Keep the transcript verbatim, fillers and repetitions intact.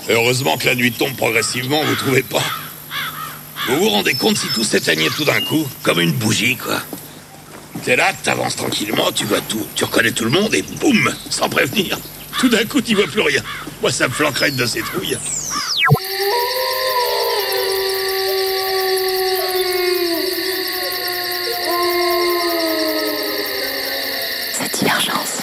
Et heureusement que la nuit tombe progressivement, vous trouvez pas? Vous vous rendez compte si tout s'éteignait tout d'un coup? Comme une bougie, quoi. T'es là, t'avances tranquillement, tu vois tout, tu reconnais tout le monde et boum, sans prévenir. Tout d'un coup, tu vois plus rien. Moi, ça me flanquerait de ces trouilles.